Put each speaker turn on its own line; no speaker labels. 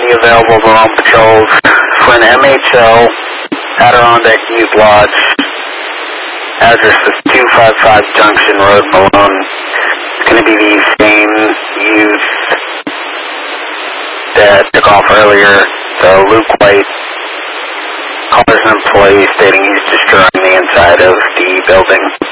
you available to on patrols for an MHL Adirondack Youth Lodge. Address is 255 Junction Road, Malone. It's going to be the same youth that took off earlier. So Luke White calls an employee stating he's destroying the inside of the building.